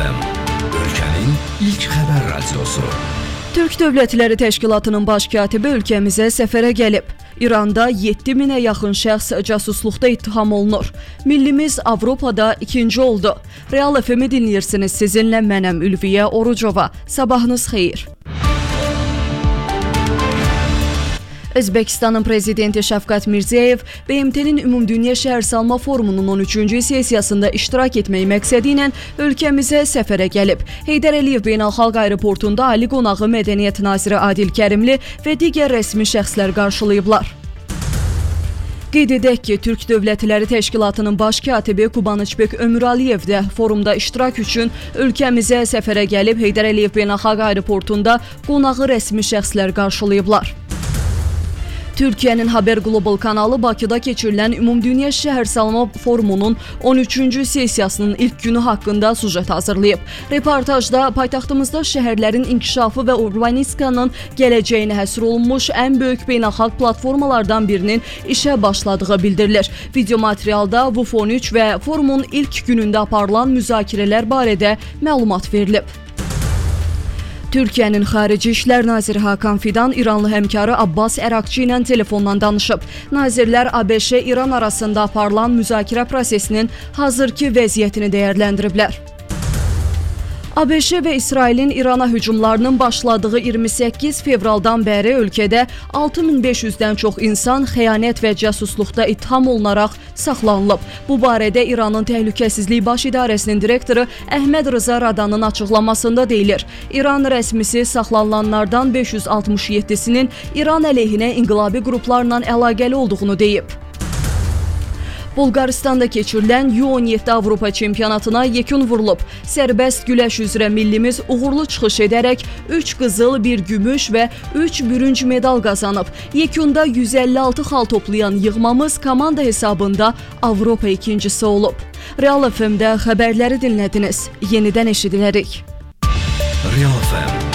FM, ölkənin ilk xəbər radiosu. Türk Dövlətləri Təşkilatının baş katibi ölkəmizə səfərə gəlib. İranda 7000-ə yaxın şəxs casusluqda ittiham olunur. Millimiz Avropada ikinci oldu. Real FM-i dinləyirsiniz. Sizinlə mənəm Ülviyə Orucova. Sabahınız xeyir. Özbekistanın prezidenti Şəfqat Mirziyev BMT-nin Ümumdünya Şəhərsalma Forumunun 13-cü sessiyasında iştirak etmək məqsədi ilə ölkəmizə səfərə gəlib. Heydər Əliyev Beynəlxalq Aeroportunda ali qonağı Mədəniyyət Naziri Adil Kərimli və digər rəsmi şəxslər qarşılayıblar. Qeyd edək ki, Türk Dövlətləri Təşkilatının baş katibi Kubanıçbek Ömüraliyev də forumda iştirak üçün ölkəmizə səfərə gəlib. Heydər Əliyev Beynəlxalq Aeroportunda qonağı rəsmi şəxslər qarşılayıblar. Türkiyənin Haber Global kanalı Bakıda keçirilən Ümumdünya Şəhərsalma Forumunun 13-cü sessiyasının ilk günü haqqında sujet hazırlayıb. Reportajda paytaxtımızda şəhərlərin inkişafı və urbanistikanın gələcəyinə həsr olunmuş ən böyük beynəlxalq platformalardan birinin işə başladığı bildirilir. Video materialda VUF-13 və forumun ilk günündə aparılan müzakirələr barədə məlumat verilib. Türkiyənin Xarici İşlər Naziri Hakan Fidan İranlı həmkarı Abbas Əraqçı ilə telefondan danışıb. Nazirlər ABŞ-İran arasında aparılan müzakirə prosesinin hazırki vəziyyətini dəyərləndiriblər. ABŞ və İsrailin İrana hücumlarının başladığı 28 fevraldan bəri ölkədə 6500-dən çox insan xəyanət və casusluqda ittiham olunaraq saxlanılıb. Bu barədə İranın Təhlükəsizlik Baş İdarəsinin direktoru Əhməd Rıza Radanın açıqlamasında deyilir. İran rəsmisi saxlanılanlardan 567-sinin İran əleyhinə inqilabi qruplarla əlaqəli olduğunu deyib. Bolqaristanda keçirilən U17 Avropa çempionatına yekun vurulub. Sərbəst güləş üzrə millimiz uğurlu çıxış edərək 3 qızıl, 1 gümüş və 3 bürünc medal qazanıb. Yekunda 156 xal toplayan yığmamız komanda hesabında Avropa ikincisi olub. Real FM-də xəbərləri dinlədiniz. Yenidən eşidilərik. Real FM